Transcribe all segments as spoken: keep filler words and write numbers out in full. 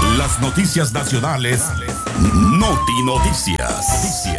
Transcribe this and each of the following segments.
Las noticias nacionales. Noti Noticias.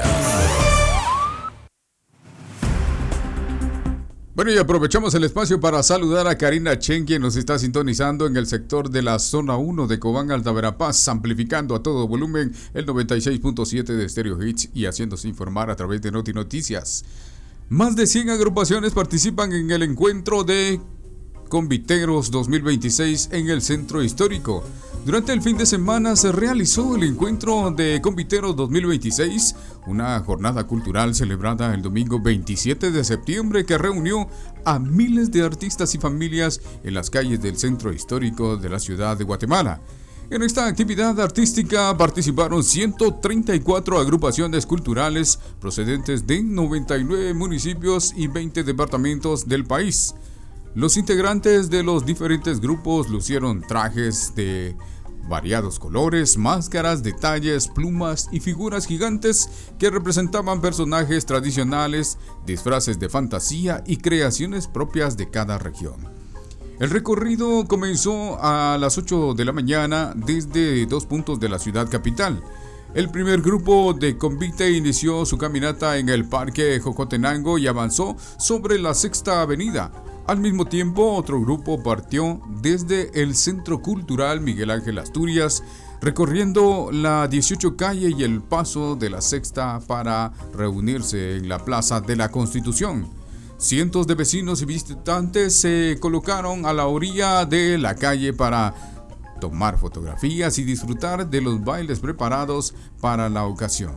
Bueno, y aprovechamos el espacio para saludar a Karina Chen, quien nos está sintonizando en el sector de la zona uno de Cobán, Alta Verapaz, amplificando a todo volumen el noventa y seis punto siete de Stereo Hits y haciéndose informar a través de Noti Noticias. Más de cien agrupaciones participan en el encuentro de Conviteros dos mil veintiséis en el Centro Histórico. Durante el fin de semana se realizó el encuentro de Conviteros dos mil veintiséis, una jornada cultural celebrada el domingo veintisiete de septiembre que reunió a miles de artistas y familias en las calles del Centro Histórico de la ciudad de Guatemala. En esta actividad artística participaron ciento treinta y cuatro agrupaciones culturales procedentes de noventa y nueve municipios y veinte departamentos del país. Los integrantes de los diferentes grupos lucieron trajes de variados colores, máscaras, detalles, plumas y figuras gigantes que representaban personajes tradicionales, disfraces de fantasía y creaciones propias de cada región. El recorrido comenzó a las ocho de la mañana desde dos puntos de la ciudad capital. El primer grupo de Convite inició su caminata en el Parque Jocotenango y avanzó sobre la Sexta Avenida. Al mismo tiempo, otro grupo partió desde el Centro Cultural Miguel Ángel Asturias, recorriendo la dieciocho calle y el paso de la Sexta para reunirse en la Plaza de la Constitución. Cientos de vecinos y visitantes se colocaron a la orilla de la calle para tomar fotografías y disfrutar de los bailes preparados para la ocasión.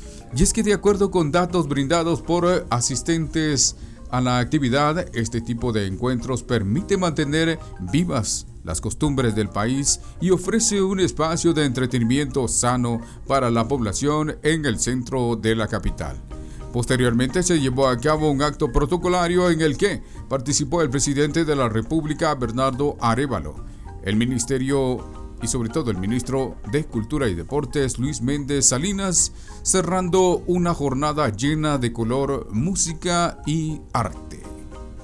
Y es que de acuerdo con datos brindados por asistentes a la actividad, este tipo de encuentros permite mantener vivas las costumbres del país y ofrece un espacio de entretenimiento sano para la población en el centro de la capital. Posteriormente se llevó a cabo un acto protocolario en el que participó el presidente de la República, Bernardo Arévalo, el ministerio y sobre todo el ministro de Cultura y Deportes, Luis Méndez Salinas, cerrando una jornada llena de color, música y arte.